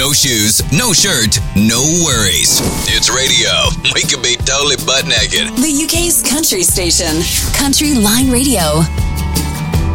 No shoes, no shirt, no worries. It's radio. We could be totally butt naked. The UK's country station, Country Line Radio.